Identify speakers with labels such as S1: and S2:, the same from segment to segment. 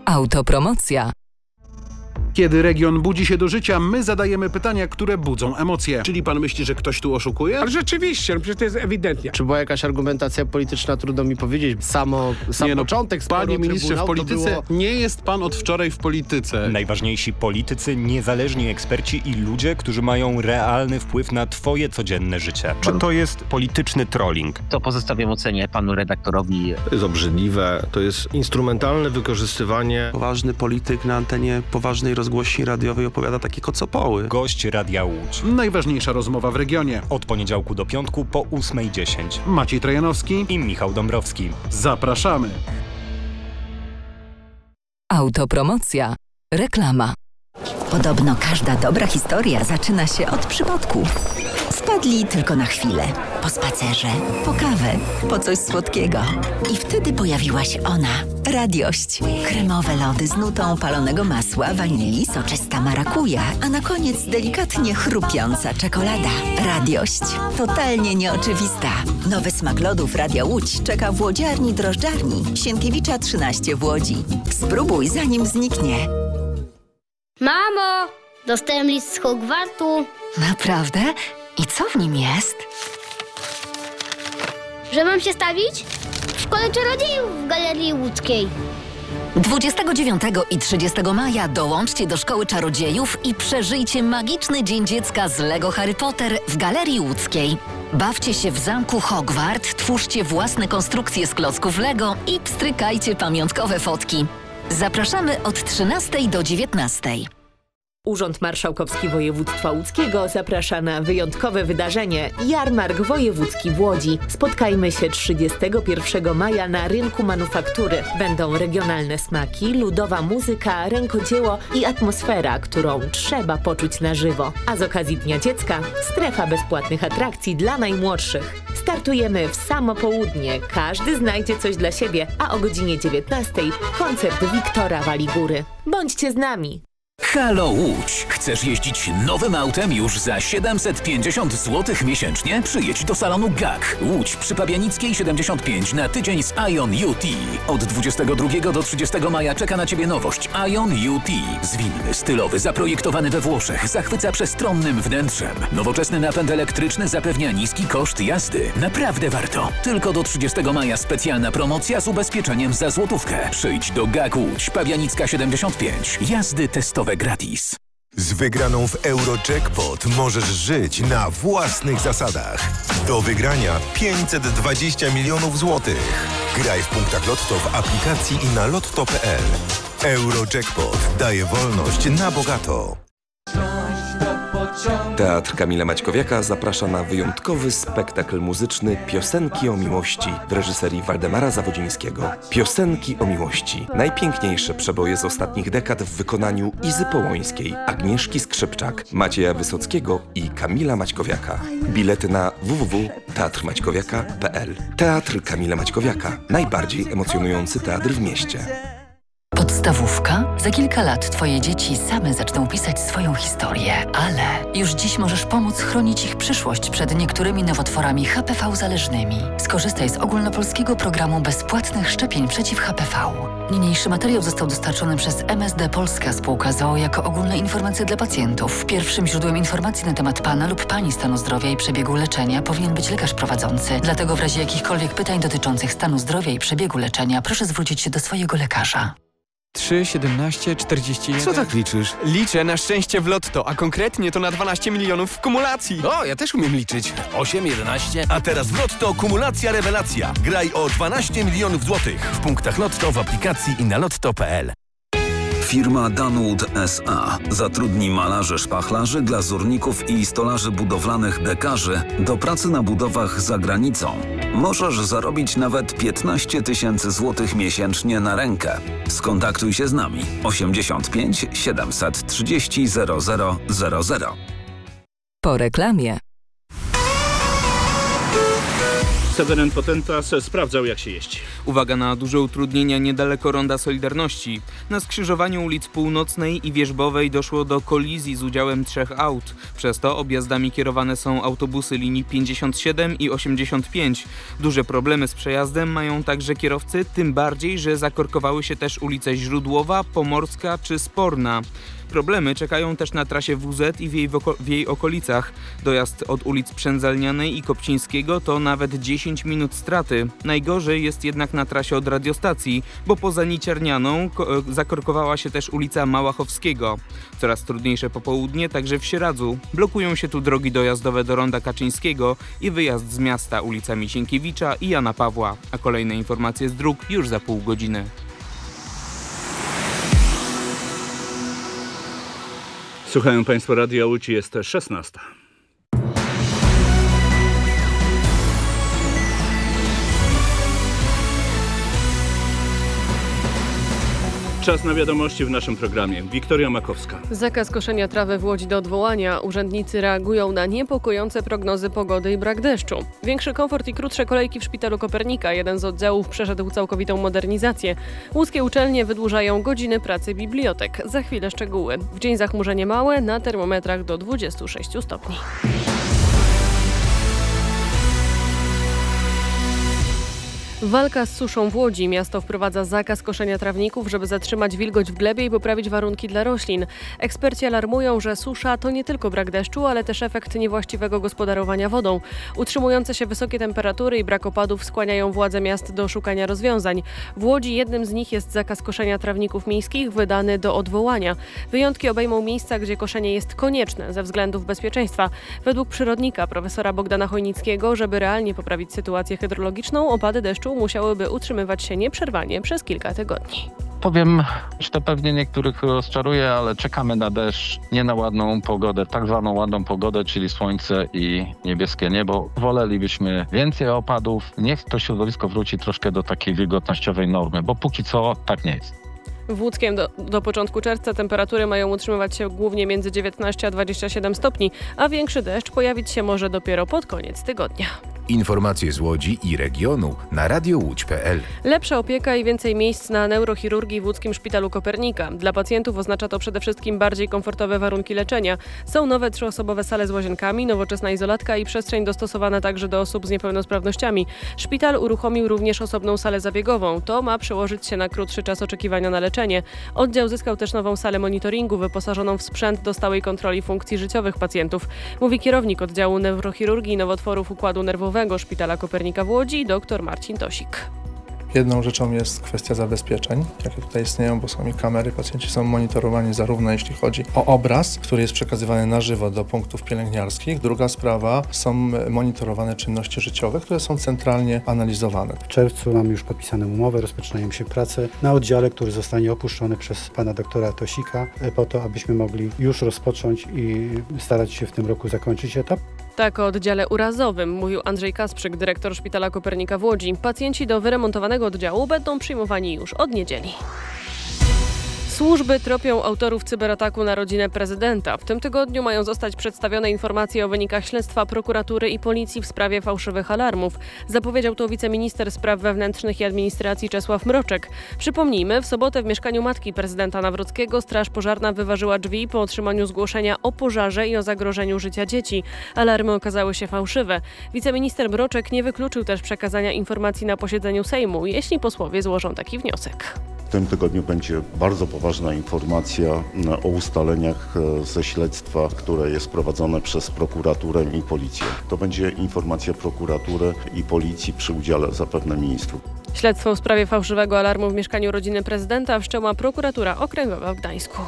S1: Autopromocja.
S2: Kiedy region budzi się do życia, my zadajemy pytania, które budzą emocje.
S3: Czyli pan myśli, że ktoś tu oszukuje?
S4: Ale rzeczywiście, przecież to jest ewidentnie.
S5: Czy była jakaś argumentacja polityczna, trudno mi powiedzieć. Sam początek sporu,
S3: Panie ministrze, w polityce nie jest pan od wczoraj w polityce.
S6: Najważniejsi politycy, niezależni eksperci i ludzie, którzy mają realny wpływ na twoje codzienne życie.
S7: Czy to jest polityczny trolling?
S8: To pozostawiam ocenie panu redaktorowi.
S9: To jest obrzydliwe, to jest instrumentalne wykorzystywanie.
S10: Poważny polityk na antenie poważnej rozgłośni radiowej opowiada takie kocopoły.
S6: Gość Radia Łódź.
S2: Najważniejsza rozmowa w regionie.
S6: Od poniedziałku do piątku po 8:10.
S2: Maciej Trojanowski
S6: I Michał Dąbrowski.
S2: Zapraszamy.
S1: Autopromocja. Reklama.
S11: Podobno każda dobra historia zaczyna się od przypadku. Wpadli tylko na chwilę. Po spacerze, po kawę, po coś słodkiego. I wtedy pojawiła się ona. Radiość. Kremowe lody z nutą palonego masła, wanilii, soczysta marakuja, a na koniec delikatnie chrupiąca czekolada. Radiość. Totalnie nieoczywista. Nowy smak lodów Radia Łódź czeka w łodziarni drożdżarni Sienkiewicza 13 w Łodzi. Spróbuj, zanim zniknie.
S12: Mamo, dostałem list z Hogwartu.
S11: Naprawdę? I co w nim jest?
S12: Że mam się stawić? W Szkole Czarodziejów w Galerii Łódzkiej.
S11: 29 i 30 maja dołączcie do Szkoły Czarodziejów i przeżyjcie magiczny Dzień Dziecka z Lego Harry Potter w Galerii Łódzkiej. Bawcie się w zamku Hogwart, twórzcie własne konstrukcje z klocków Lego i pstrykajcie pamiątkowe fotki. Zapraszamy od 13 do 19.
S13: Urząd Marszałkowski Województwa Łódzkiego zaprasza na wyjątkowe wydarzenie Jarmark Wojewódzki w Łodzi. Spotkajmy się 31 maja na Rynku Manufaktury. Będą regionalne smaki, ludowa muzyka, rękodzieło i atmosfera, którą trzeba poczuć na żywo. A z okazji Dnia Dziecka strefa bezpłatnych atrakcji dla najmłodszych. Startujemy w samo południe. Każdy znajdzie coś dla siebie, a o godzinie 19 koncert Wiktora Waligóry. Bądźcie z nami!
S14: Halo Łódź! Chcesz jeździć nowym autem już za 750 zł miesięcznie? Przyjedź do salonu GAK. Łódź przy Pabianickiej 75 na tydzień z Ion UT. Od 22 do 30 maja czeka na Ciebie nowość Ion UT. Zwinny, stylowy, zaprojektowany we Włoszech, zachwyca przestronnym wnętrzem. Nowoczesny napęd elektryczny zapewnia niski koszt jazdy. Naprawdę warto. Tylko do 30 maja specjalna promocja z ubezpieczeniem za złotówkę. Przyjdź do GAK Łódź, Pabianicka 75. Jazdy testowe gratis.
S15: Z wygraną w Eurojackpot możesz żyć na własnych zasadach. Do wygrania 520 milionów złotych. Graj w punktach Lotto w aplikacji i na lotto.pl. Eurojackpot daje wolność na bogato.
S16: Teatr Kamila Maćkowiaka zaprasza na wyjątkowy spektakl muzyczny Piosenki o miłości w reżyserii Waldemara Zawodzińskiego. Piosenki o miłości. Najpiękniejsze przeboje z ostatnich dekad w wykonaniu Izy Połońskiej, Agnieszki Skrzypczak, Macieja Wysockiego i Kamila Maćkowiaka. Bilety na www.teatrmaćkowiaka.pl. Teatr Kamila Maćkowiaka. Najbardziej emocjonujący teatr w mieście.
S11: Podstawówka? Za kilka lat Twoje dzieci same zaczną pisać swoją historię, ale już dziś możesz pomóc chronić ich przyszłość przed niektórymi nowotworami HPV zależnymi. Skorzystaj z ogólnopolskiego programu bezpłatnych szczepień przeciw HPV. Niniejszy materiał został dostarczony przez MSD Polska Spółka z.o.o. jako ogólne informacje dla pacjentów. Pierwszym źródłem informacji na temat Pana lub Pani stanu zdrowia i przebiegu leczenia powinien być lekarz prowadzący. Dlatego w razie jakichkolwiek pytań dotyczących stanu zdrowia i przebiegu leczenia proszę zwrócić się do swojego lekarza.
S17: 3, 17, 41...
S3: Co tak liczysz?
S17: Liczę na szczęście w lotto, a konkretnie to na 12 milionów w kumulacji.
S3: O, ja też umiem liczyć. 8, 11...
S18: A teraz w Lotto kumulacja rewelacja. Graj o 12 milionów złotych w punktach Lotto, w aplikacji i na lotto.pl.
S19: Firma Danwood S.A. zatrudni malarzy, szpachlarzy, glazurników i stolarzy budowlanych dekarzy do pracy na budowach za granicą. Możesz zarobić nawet 15 tysięcy złotych miesięcznie na rękę. Skontaktuj się z nami 85 730 0000.
S1: Po reklamie.
S20: Seweryn Potentas sprawdzał, jak się jeździ.
S21: Uwaga na duże utrudnienia niedaleko Ronda Solidarności. Na skrzyżowaniu ulic Północnej i Wierzbowej doszło do kolizji z udziałem 3 aut. Przez to objazdami kierowane są autobusy linii 57 i 85. Duże problemy z przejazdem mają także kierowcy, tym bardziej, że zakorkowały się też ulice Źródłowa, Pomorska czy Sporna. Problemy czekają też na trasie WZ i w jej okolicach. Dojazd od ulic Przędzalnianej i Kopcińskiego to nawet 10 minut straty. Najgorzej jest jednak na trasie od radiostacji, bo poza Niciarnianą zakorkowała się też ulica Małachowskiego. Coraz trudniejsze popołudnie także w Sieradzu. Blokują się tu drogi dojazdowe do Ronda Kaczyńskiego i wyjazd z miasta ulicami Sienkiewicza i Jana Pawła. A kolejne informacje z dróg już za pół godziny.
S20: Słuchają Państwo Radia Łódź, jest 16. Czas na wiadomości w naszym programie. Wiktoria Makowska.
S22: Zakaz koszenia trawy w Łodzi do odwołania. Urzędnicy reagują na niepokojące prognozy pogody i brak deszczu. Większy komfort i krótsze kolejki w Szpitalu Kopernika. Jeden z oddziałów przeszedł całkowitą modernizację. Łódzkie uczelnie wydłużają godziny pracy bibliotek. Za chwilę szczegóły. W dzień zachmurzenie małe, na termometrach do 26 stopni. Walka z suszą w Łodzi. Miasto wprowadza zakaz koszenia trawników, żeby zatrzymać wilgoć w glebie i poprawić warunki dla roślin. Eksperci alarmują, że susza to nie tylko brak deszczu, ale też efekt niewłaściwego gospodarowania wodą. Utrzymujące się wysokie temperatury i brak opadów skłaniają władze miast do szukania rozwiązań. W Łodzi jednym z nich jest zakaz koszenia trawników miejskich wydany do odwołania. Wyjątki obejmą miejsca, gdzie koszenie jest konieczne ze względów bezpieczeństwa. Według przyrodnika profesora Bogdana Chojnickiego, żeby realnie poprawić sytuację hydrologiczną, opady deszczu musiałyby utrzymywać się nieprzerwanie przez kilka tygodni.
S23: Powiem, że to pewnie niektórych rozczaruje, ale czekamy na deszcz, nie na ładną pogodę, tak zwaną ładną pogodę, czyli słońce i niebieskie niebo. Wolelibyśmy więcej opadów, niech to środowisko wróci troszkę do takiej wilgotnościowej normy, bo póki co tak nie jest.
S22: W Łódzkiem do początku czerwca temperatury mają utrzymywać się głównie między 19 a 27 stopni, a większy deszcz pojawić się może dopiero pod koniec tygodnia.
S24: Informacje z Łodzi i regionu na radiołódź.pl.
S22: Lepsza opieka i więcej miejsc na neurochirurgii w Łódzkim Szpitalu Kopernika. Dla pacjentów oznacza to przede wszystkim bardziej komfortowe warunki leczenia. Są nowe 3-osobowe sale z łazienkami, nowoczesna izolatka i przestrzeń dostosowana także do osób z niepełnosprawnościami. Szpital uruchomił również osobną salę zabiegową. To ma przełożyć się na krótszy czas oczekiwania na leczenie. Oddział zyskał też nową salę monitoringu wyposażoną w sprzęt do stałej kontroli funkcji życiowych pacjentów. Mówi kierownik oddziału neurochirurgii i nowotworów układu nerwowego Szpitala Kopernika w Łodzi, dr Marcin Tosik.
S25: Jedną rzeczą jest kwestia zabezpieczeń, jakie tutaj istnieją, bo są i kamery, pacjenci są monitorowani zarówno jeśli chodzi o obraz, który jest przekazywany na żywo do punktów pielęgniarskich. Druga sprawa, są monitorowane czynności życiowe, które są centralnie analizowane.
S26: W czerwcu mamy już podpisane umowy, rozpoczynają się prace na oddziale, który zostanie opuszczony przez pana doktora Tosika, po to, abyśmy mogli już rozpocząć i starać się w tym roku zakończyć etap.
S22: Tak o oddziale urazowym mówił Andrzej Kasprzyk, dyrektor Szpitala Kopernika w Łodzi. Pacjenci do wyremontowanego oddziału będą przyjmowani już od niedzieli. Służby tropią autorów cyberataku na rodzinę prezydenta. W tym tygodniu mają zostać przedstawione informacje o wynikach śledztwa prokuratury i policji w sprawie fałszywych alarmów. Zapowiedział to wiceminister spraw wewnętrznych i administracji Czesław Mroczek. Przypomnijmy, w sobotę w mieszkaniu matki prezydenta Nawrockiego straż pożarna wyważyła drzwi po otrzymaniu zgłoszenia o pożarze i o zagrożeniu życia dzieci. Alarmy okazały się fałszywe. Wiceminister Mroczek nie wykluczył też przekazania informacji na posiedzeniu Sejmu, jeśli posłowie złożą taki wniosek.
S27: W tym tygodniu będzie bardzo poważna informacja o ustaleniach ze śledztwa, które jest prowadzone przez prokuraturę i policję. To będzie informacja prokuratury i policji przy udziale zapewne ministrów.
S22: Śledztwo w sprawie fałszywego alarmu w mieszkaniu rodziny prezydenta wszczęła prokuratura okręgowa w Gdańsku.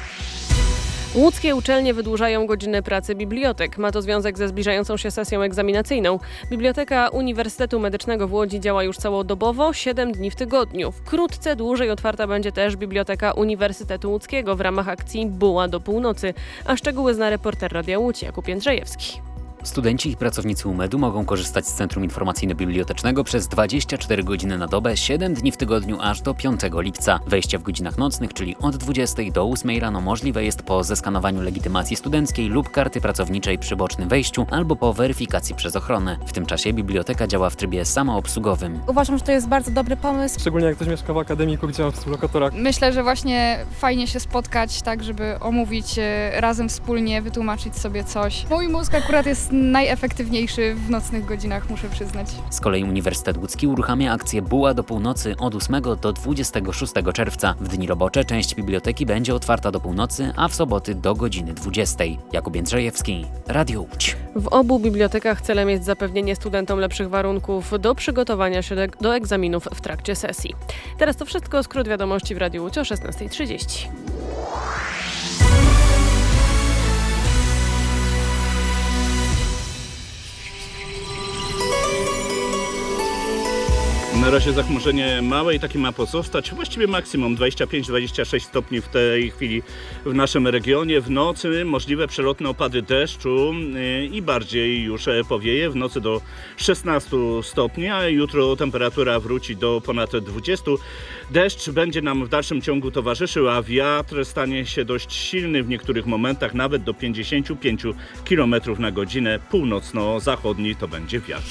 S22: Łódzkie uczelnie wydłużają godziny pracy bibliotek. Ma to związek ze zbliżającą się sesją egzaminacyjną. Biblioteka Uniwersytetu Medycznego w Łodzi działa już całodobowo, 7 dni w tygodniu. Wkrótce dłużej otwarta będzie też Biblioteka Uniwersytetu Łódzkiego w ramach akcji Buła do północy. A szczegóły zna reporter Radia Łódź Jakub Jędrzejewski.
S4: Studenci i pracownicy UMED-u mogą korzystać z Centrum Informacyjno-Bibliotecznego przez 24 godziny na dobę, 7 dni w tygodniu aż do 5 lipca. Wejście w godzinach nocnych, czyli od 20 do 8 rano możliwe jest po zeskanowaniu legitymacji studenckiej lub karty pracowniczej przy bocznym wejściu albo po weryfikacji przez ochronę. W tym czasie biblioteka działa w trybie samoobsługowym.
S5: Uważam, że to jest bardzo dobry pomysł.
S6: Szczególnie jak ktoś mieszka w akademiku, gdzie ma współlokatora.
S5: Myślę, że właśnie fajnie się spotkać tak, żeby omówić razem wspólnie, wytłumaczyć sobie coś. Mój mózg akurat jest najefektywniejszy w nocnych godzinach, muszę przyznać.
S4: Z kolei Uniwersytet Łódzki uruchamia akcję Buła do północy od 8 do 26 czerwca. W dni robocze część biblioteki będzie otwarta do północy, a w soboty do godziny 20. Jakub Jędrzejewski, Radio Łódź.
S22: W obu bibliotekach celem jest zapewnienie studentom lepszych warunków do przygotowania się do egzaminów w trakcie sesji. Teraz to wszystko, skrót wiadomości w Radiu Łódź o 16:30.
S20: Na razie zachmurzenie małe i takie ma pozostać. Właściwie maksimum 25-26 stopni w tej chwili w naszym regionie. W nocy możliwe przelotne opady deszczu i bardziej już powieje. W nocy do 16 stopni, a jutro temperatura wróci do ponad 20. Deszcz będzie nam w dalszym ciągu towarzyszył, a wiatr stanie się dość silny w niektórych momentach, nawet do 55 km na godzinę. Północno-zachodni to będzie wiatr.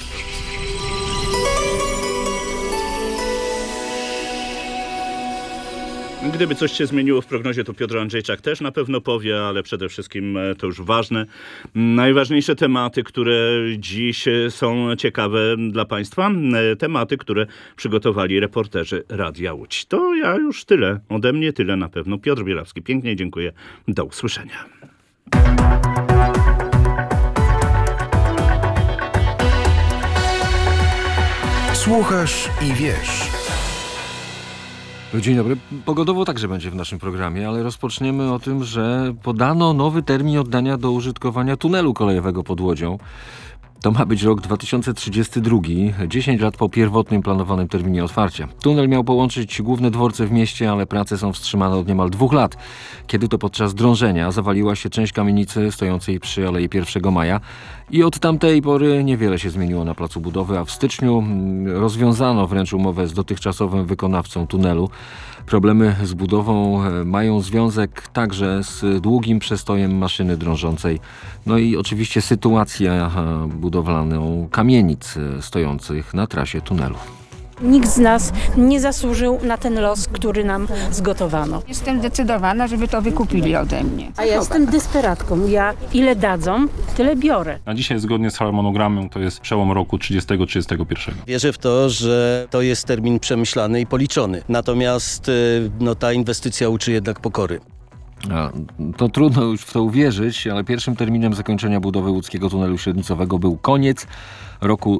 S20: Gdyby coś się zmieniło w prognozie, to Piotr Andrzejczak też na pewno powie, ale przede wszystkim to już ważne. Najważniejsze tematy, które dziś są ciekawe dla Państwa, tematy, które przygotowali reporterzy Radia Łódź. To ja już tyle, ode mnie tyle na pewno. Piotr Bielawski, pięknie dziękuję. Do usłyszenia.
S24: Słuchasz i wiesz.
S7: Dzień dobry. Pogodowo także będzie w naszym programie, ale rozpoczniemy o tym, że podano nowy termin oddania do użytkowania tunelu kolejowego pod Łodzią. To ma być rok 2032, 10 lat po pierwotnym planowanym terminie otwarcia. Tunel miał połączyć główne dworce w mieście, ale prace są wstrzymane od niemal 2 lat. Kiedy to podczas drążenia zawaliła się część kamienicy stojącej przy Alei 1 Maja i od tamtej pory niewiele się zmieniło na placu budowy, a w styczniu rozwiązano wręcz umowę z dotychczasowym wykonawcą tunelu. Problemy z budową mają związek także z długim przestojem maszyny drążącej. No i oczywiście sytuacja budowlaną kamienic stojących na trasie tunelu.
S8: Nikt z nas nie zasłużył na ten los, który nam zgotowano.
S9: Jestem zdecydowana, żeby to wykupili ode mnie.
S8: A ja jestem desperatką. Ja ile dadzą, tyle biorę.
S10: A dzisiaj zgodnie z harmonogramem to jest przełom roku 30-31.
S28: Wierzę w to, że to jest termin przemyślany i policzony. Natomiast ta inwestycja uczy jednak pokory.
S7: To trudno już w to uwierzyć, ale pierwszym terminem zakończenia budowy łódzkiego tunelu średnicowego był koniec roku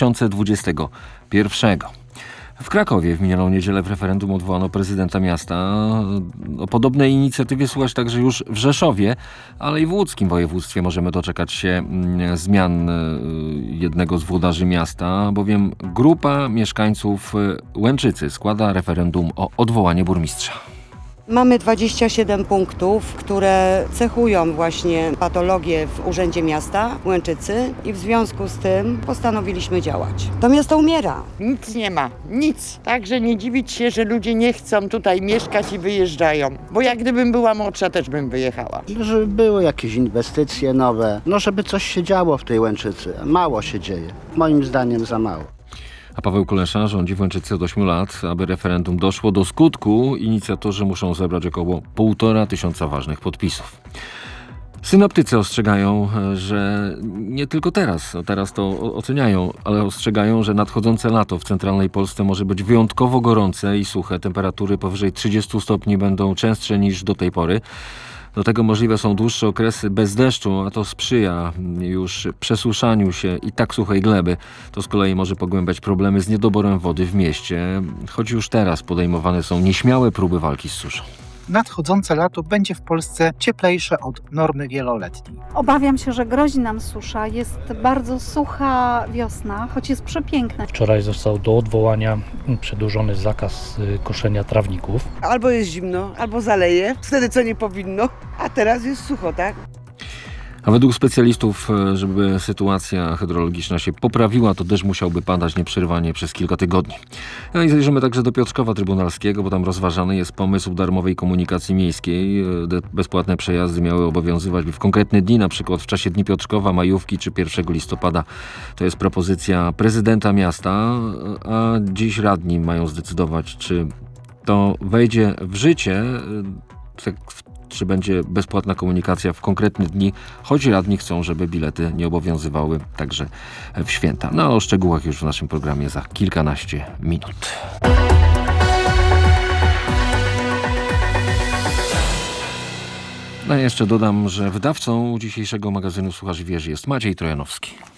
S7: 2021. W Krakowie w minioną niedzielę w referendum odwołano prezydenta miasta. O podobnej inicjatywie słuchać także już w Rzeszowie, ale i w łódzkim województwie możemy doczekać się zmian jednego z włodarzy miasta, bowiem grupa mieszkańców Łęczycy składa referendum o odwołanie burmistrza.
S29: Mamy 27 punktów, które cechują właśnie patologię w Urzędzie Miasta Łęczycy i w związku z tym postanowiliśmy działać. To miasto umiera.
S30: Nic nie ma, nic. Także nie dziwić się, że ludzie nie chcą tutaj mieszkać i wyjeżdżają. Bo jak gdybym była młodsza, też bym wyjechała.
S31: Żeby były jakieś inwestycje nowe, żeby coś się działo w tej Łęczycy. Mało się dzieje. Moim zdaniem za mało.
S7: A Paweł Kulesza rządzi w Łęczycy od 8 lat. Aby referendum doszło do skutku, inicjatorzy muszą zebrać około 1500 ważnych podpisów. Synoptycy ostrzegają, że nie tylko teraz to oceniają, ale ostrzegają, że nadchodzące lato w centralnej Polsce może być wyjątkowo gorące i suche. Temperatury powyżej 30 stopni będą częstsze niż do tej pory. Do tego możliwe są dłuższe okresy bez deszczu, a to sprzyja już przesuszaniu się i tak suchej gleby. To z kolei może pogłębiać problemy z niedoborem wody w mieście, choć już teraz podejmowane są nieśmiałe próby walki z suszą.
S32: Nadchodzące lato będzie w Polsce cieplejsze od normy wieloletniej.
S33: Obawiam się, że grozi nam susza. Jest bardzo sucha wiosna, choć jest przepiękna.
S34: Wczoraj został do odwołania przedłużony zakaz koszenia trawników.
S35: Albo jest zimno, albo zaleje, wtedy co nie powinno, a teraz jest sucho, tak?
S7: A według specjalistów, żeby sytuacja hydrologiczna się poprawiła, to deszcz musiałby padać nieprzerwanie przez kilka tygodni. No i zajrzymy także do Piotrkowa Trybunalskiego, bo tam rozważany jest pomysł darmowej komunikacji miejskiej. Bezpłatne przejazdy miały obowiązywać w konkretne dni, na przykład w czasie Dni Piotrkowa, majówki czy 1 listopada. To jest propozycja prezydenta miasta, a dziś radni mają zdecydować, czy to wejdzie w życie, czy będzie bezpłatna komunikacja w konkretne dni, choć radni chcą, żeby bilety nie obowiązywały także w święta. No, o szczegółach już w naszym programie za kilkanaście minut. No i jeszcze dodam, że wydawcą dzisiejszego magazynu Słuchasz i Wierzy jest Maciej Trojanowski.